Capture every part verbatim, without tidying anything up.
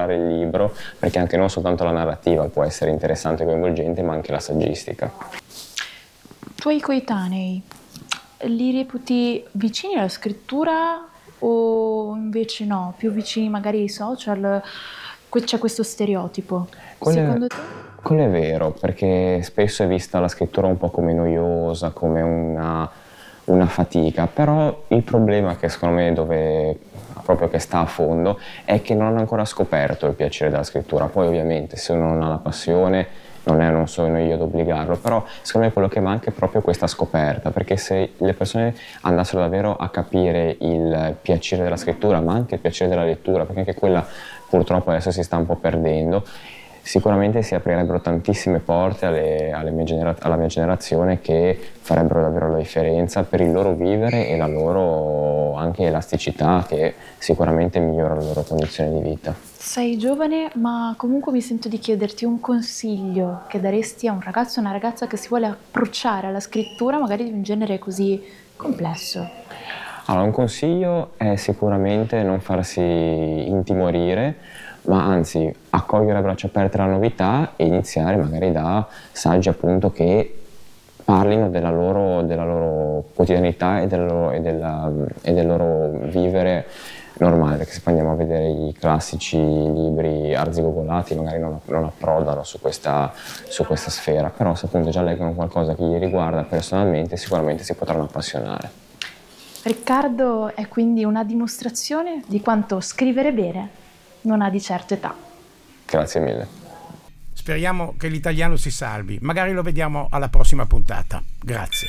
illustrare il libro, perché anche non soltanto la narrativa può essere interessante e coinvolgente, ma anche la saggistica. Tuoi coetanei li reputi vicini alla scrittura o invece no, più vicini magari ai social? C'è questo stereotipo, Quello secondo è, te? quello è vero, perché spesso è vista la scrittura un po' come noiosa, come una, una fatica, però il problema che secondo me dove proprio che sta a fondo è che non hanno ancora scoperto il piacere della scrittura. Poi ovviamente se uno non ha la passione non, è, non sono io ad obbligarlo, però secondo me quello che manca è proprio questa scoperta, perché se le persone andassero davvero a capire il piacere della scrittura, ma anche il piacere della lettura, perché anche quella purtroppo adesso si sta un po' perdendo, sicuramente si aprirebbero tantissime porte alle, alle mie genera- alla mia generazione, che farebbero davvero la differenza per il loro vivere e la loro anche elasticità, che sicuramente migliora la loro condizione di vita. Sei giovane, ma comunque mi sento di chiederti un consiglio che daresti a un ragazzo o una ragazza che si vuole approcciare alla scrittura, magari di un genere così complesso. Allora, un consiglio è sicuramente non farsi intimorire, ma anzi accogliere a braccia aperte la novità e iniziare magari da saggi appunto che parlino della loro, della loro quotidianità e del loro, e della, e del loro vivere normale, perché se poi andiamo a vedere i classici libri arzigogolati magari non, non approdano su questa, su questa sfera, però se appunto già leggono qualcosa che gli riguarda personalmente sicuramente si potranno appassionare. Riccardo è quindi una dimostrazione di quanto scrivere bene non ha di certo età. Grazie mille. Speriamo che l'italiano si salvi, magari lo vediamo alla prossima puntata. Grazie.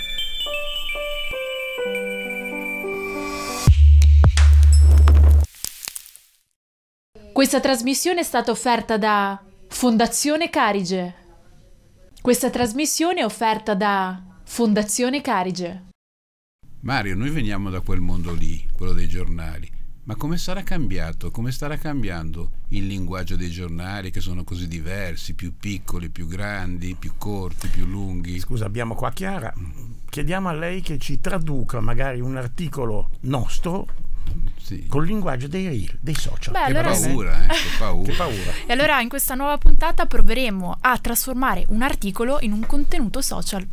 Questa trasmissione è stata offerta da Fondazione Carige. Questa trasmissione è offerta da Fondazione Carige. Mario, noi veniamo da quel mondo lì, quello dei giornali, ma come sarà cambiato, come starà cambiando il linguaggio dei giornali, che sono così diversi, più piccoli, più grandi, più corti, più lunghi? Scusa, abbiamo qua Chiara, chiediamo a lei che ci traduca magari un articolo nostro, sì, col linguaggio dei reel, dei social. Beh, che allora paura, eh, che paura. Che paura. E allora in questa nuova puntata proveremo a trasformare un articolo in un contenuto social.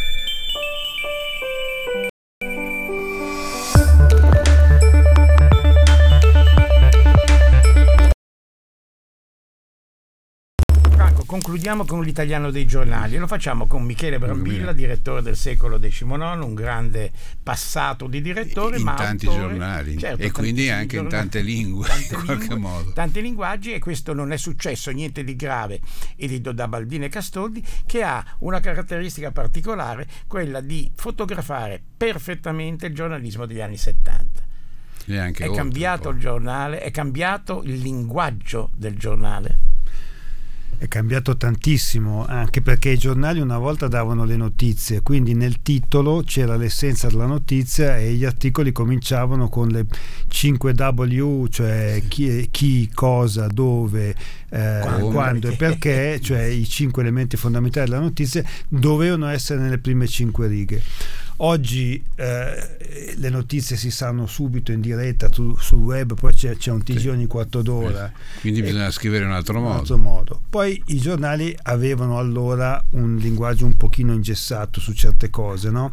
Concludiamo con l'italiano dei giornali e lo facciamo con Michele Brambilla, direttore del Secolo diciannove, un grande passato di direttore, in ma tanti autore, giornali, certo, e quindi anche giornali, in tante lingue, tante in qualche lingue, modo. Tanti linguaggi, e questo non è successo niente di grave edito da Baldini e Castoldi, che ha una caratteristica particolare, quella di fotografare perfettamente il giornalismo degli anni settanta. E anche è oltre, cambiato il giornale, è cambiato il linguaggio del giornale. È cambiato tantissimo, anche perché i giornali una volta davano le notizie, quindi nel titolo c'era l'essenza della notizia e gli articoli cominciavano con le cinque W, cioè chi, chi cosa, dove, eh, Come? quando e perché, cioè i cinque elementi fondamentali della notizia dovevano essere nelle prime cinque righe. Oggi eh, le notizie si sanno subito in diretta tu, sul web, poi c'è, c'è un T G sì, ogni quarto d'ora, quindi bisogna scrivere in un altro modo. un altro modo. Poi i giornali avevano allora un linguaggio un pochino ingessato su certe cose, no?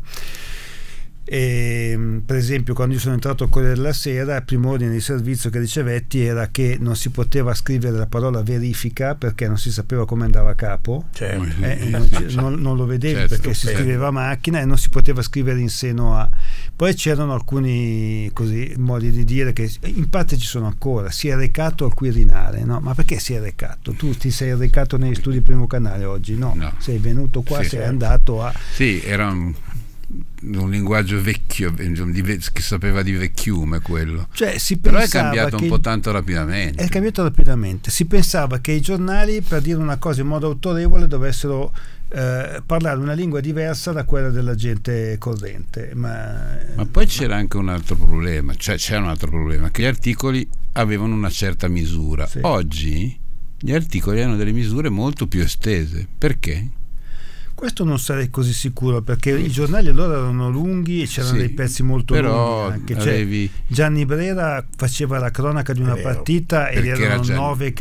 E, per esempio, quando io sono entrato al Corriere della Sera, il primo ordine di servizio che ricevetti era che non si poteva scrivere la parola verifica perché non si sapeva come andava a capo, Certo. eh, non, non, non lo vedevi, certo, perché si certo. scriveva a macchina e non si poteva scrivere in seno a. Poi c'erano alcuni così modi di dire che in parte ci sono ancora: si è recato al Quirinale, no? Ma perché si è recato? Tu ti sei recato negli studi Primo Canale oggi? No, no. Sei venuto qua, Sì, sei certo. andato a. Sì, era un, un linguaggio vecchio, di ve- che sapeva di vecchiume quello. Cioè, si Però è pensava cambiato che un po' tanto rapidamente. È cambiato rapidamente. Si pensava che i giornali, per dire una cosa in modo autorevole, dovessero eh, parlare una lingua diversa da quella della gente corrente. Ma, Ma poi c'era anche un altro problema, cioè c'è un altro problema, che gli articoli avevano una certa misura. Sì. Oggi gli articoli hanno delle misure molto più estese. Perché? Questo non sarei così sicuro, perché i giornali allora erano lunghi e c'erano Sì, dei pezzi molto però lunghi anche. Cioè, avevi... Gianni Brera faceva la cronaca di una È vero. partita ed Perché era erano Gianni- nove